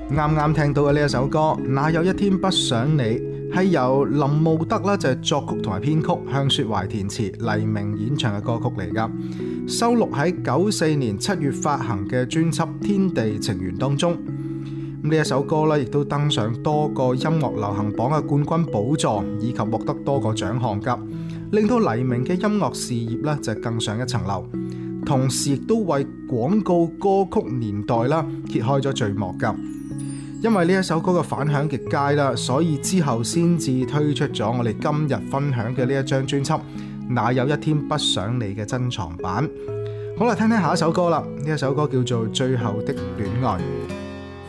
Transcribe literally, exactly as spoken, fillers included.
啱啱聽到嘅呢一首歌《哪有一天不想你》，係由林慕德啦就係作曲同埋編曲，向雪懷填詞，黎明演唱嘅歌曲嚟噶，收錄喺九四年七月發行嘅專輯《天地情緣》當中。呢一首歌咧，亦都登上多個音樂流行榜嘅冠軍寶座，以及獲得多個獎項噶，令到黎明嘅音樂事業咧就更上一層樓。同時亦都為廣告歌曲年代啦揭開咗序幕噶。因為呢一首歌嘅反響極佳啦，所以之後先至推出咗我哋今日分享嘅呢一張專輯《哪有一天不想你》嘅珍藏版。好啦，聽聽下一首歌啦，呢一首歌叫做《最後的戀愛》。